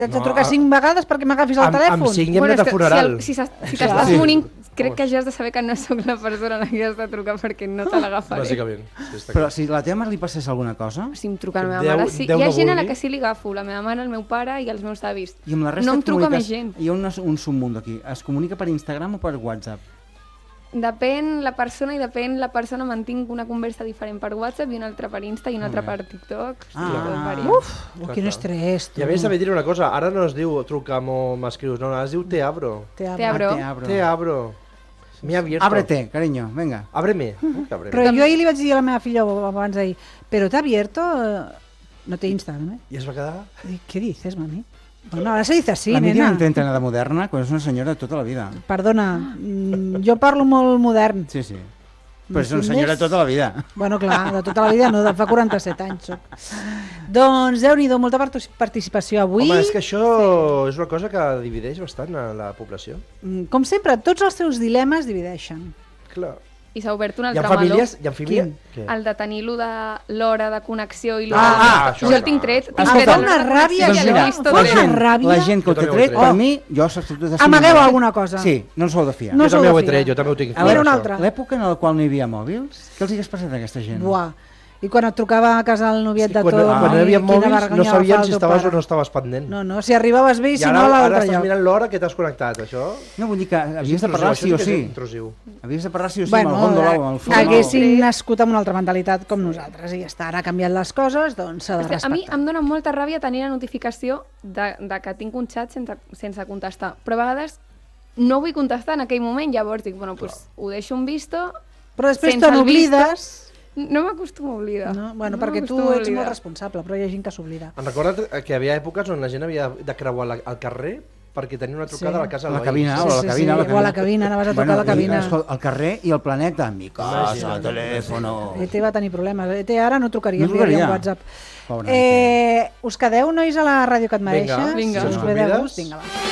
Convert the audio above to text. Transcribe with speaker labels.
Speaker 1: T'haig de trucar 5 vegades perquè m'agafis el telèfon.
Speaker 2: Amb 5 ja hem anat a funeral.
Speaker 3: Si t'estàs morint, crec que ja has de saber que no sóc la persona a la que has de trucar perquè no te l'agafaré.
Speaker 2: Bàsicament.
Speaker 4: Però si a la teva mare li passés alguna cosa...
Speaker 3: Si em truca la meva mare, sí. Hi ha gent a la que sí li agafo, la meva mare, el meu pare i els meus avis.
Speaker 4: I amb la resta
Speaker 3: no em truca més gent.
Speaker 4: Hi ha un submunt aquí. Es comunica per Instagram o per WhatsApp?
Speaker 3: Depèn la persona i depèn la persona. Mantinc una conversa diferent per WhatsApp i una altra per Insta i una altra per TikTok.
Speaker 1: Uf, quin estrès.
Speaker 2: I a més també diré una cosa, ara no es diu truca'm o m'escrius, no, ara es diu te abro.
Speaker 3: Te abro.
Speaker 2: Te abro. M'he abierto.
Speaker 4: Ábrete, cariño, venga.
Speaker 2: Ábreme.
Speaker 1: Però jo ahir li vaig dir a la meva filla abans d'ahir, però t'ha abierto... No té Instagram,
Speaker 2: I es va quedar...
Speaker 1: ¿Qué dices, mami? Bueno, ahora se dice así,
Speaker 4: la
Speaker 1: nena.
Speaker 4: Míriam intenta anar de moderna quan és una senyora de tota la vida.
Speaker 1: Perdona, jo parlo molt modern.
Speaker 4: Sí, sí. Però és una senyora de tota la vida.
Speaker 1: Bueno, clar, de tota la vida no, de fa 47 anys soc. Doncs, Déu-n'hi-do, molta participació avui.
Speaker 2: Home, és que això és una cosa que divideix bastant a la població.
Speaker 1: Com sempre, tots els seus dilemes divideixen.
Speaker 2: Clar.
Speaker 3: I s'ha obert un altre meló.
Speaker 2: Hi ha famílies?
Speaker 3: El de tenir l'hora de connexió i
Speaker 2: l'hora...
Speaker 3: Jo el tinc tret.
Speaker 1: Fa una ràbia,
Speaker 4: la gent que ho té tret, per mi, jo s'accepto de...
Speaker 1: Amagueu alguna cosa.
Speaker 4: Sí, no us ho he de fiar.
Speaker 2: Jo també ho he tret, jo també ho tinc.
Speaker 4: L'època en la qual no hi havia mòbils, què els hi hagués passat a aquesta gent?
Speaker 1: Buah. I quan et trucava a casa el noviet de tot...
Speaker 2: Quan no hi havia mòbils no sabien si estaves o no estaves pendent.
Speaker 1: No, si arribaves bé i si no a l'altre lloc.
Speaker 2: I ara estàs mirant l'hora que t'has connectat, això...
Speaker 4: No, vull dir que havies de parlar sí o sí. Havies de parlar sí o sí amb el góndola o amb el
Speaker 1: forn. Haguessin nascut amb una altra mentalitat com nosaltres i ja està, ara ha canviat les coses, doncs s'ha de respectar.
Speaker 3: A mi em dóna molta ràbia tenir la notificació de que tinc un xat sense contestar, però a vegades no vull contestar en aquell moment, llavors dic, bueno, doncs ho deixo en visto...
Speaker 1: Però després te n'oblides...
Speaker 3: No m'acostumo a oblidar.
Speaker 1: No? Bueno, perquè tu ets molt responsable, però hi ha gent que s'oblida.
Speaker 2: Em recorda que hi havia èpoques on la gent havia de creuar el carrer perquè tenia una trucada a la casa
Speaker 4: del veí. O a
Speaker 1: la cabina, anaves a trucar a la cabina.
Speaker 4: El carrer i el planeta, mi casa, el telèfon...
Speaker 1: ET va tenir problemes. ET ara no trucaria, enviaria un WhatsApp. Us quedeu, nois, a la ràdio que et mereixes?
Speaker 3: Vinga.
Speaker 1: Si us ve de gust, vinga, va.